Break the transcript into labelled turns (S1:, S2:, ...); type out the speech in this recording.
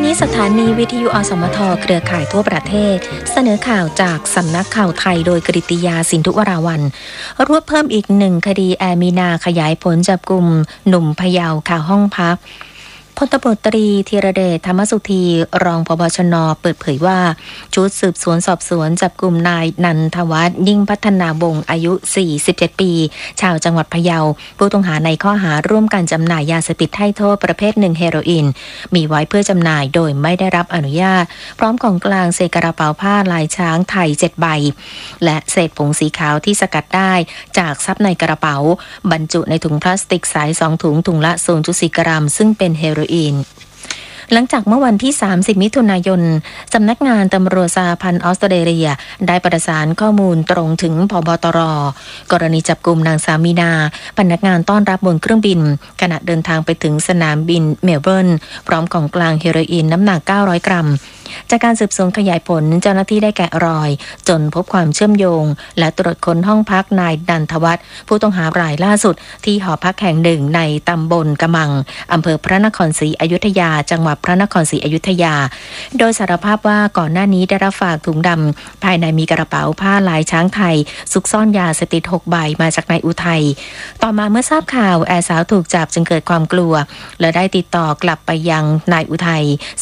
S1: นี้สถานีวิทยุอสมทเครือข่ายทั่วประเทศเสนอข่าวจากสำนักข่าวไทยโดยกฤติยาสินธุวราวัลย์รวบเพิ่มอีก1 คดีแอร์มีนาขยายผลจับกุมหนุ่มพะเยาข่าวห้องพักพลตำรวจตรีธีรเดชธรรมสุธีรองผบ.ชน.เปิดเผยว่าชุดสืบสวนสอบสวนจับกุมนายนันทวัฒน์ยิ่งพัฒนาบงอายุ47ปีชาวจังหวัดพะเยาผู้ต้องหาในข้อหาร่วมกันจำหน่ายยาเสพติดให้โทษประเภท1เฮโรอีนมีไว้เพื่อจำหน่ายโดยไม่ได้รับอนุญาตพร้อมของกลางเศษกระเป๋าผ้าลายช้างไทย7ใบและเศษผงสีขาวที่สกัดได้จากทรัพย์ในกระเป๋าบรรจุในถุงพลาสติกใส2ถุงถุงละ 0.4 กรัมซึ่งเป็นเฮโรอีนหลังจากเมื่อวันที่30มิถุนายนสำนักงานตำรวจสหพันธ์ออสเตรเลียได้ประสานข้อมูลตรงถึงผบ.ตร.กรณีจับกุมนางสาวมีนาพนักงานต้อนรับบนเครื่องบินขณะเดินทางไปถึงสนามบินเมลเบิร์นพร้อมของกลางเฮโรอีนน้ำหนัก900 กรัมจากการสืบสวนขยายผลเจ้าหน้าที่ได้แกะรอยจนพบความเชื่อมโยงและตรวจค้นห้องพักนายนันทวัฒน์ผู้ต้องหารายล่าสุดที่หอพักแห่งหนึ่งในตำบลกะมังอำเภอพระนครศรีอยุธยาจังหวัดพระนครศรีอยุธยาโดยสารภาพว่าก่อนหน้านี้ได้รับฝากถุงดำภายในมีกระเป๋าผ้าลายช้างไทยซุกซ่อนยาเสพติด6 ใบมาจากนายอุทัยต่อมาเมื่อทราบข่าวแอร์สาวถูกจับจึงเกิดความกลัวและได้ติดต่อกลับไปยังนายอุทัย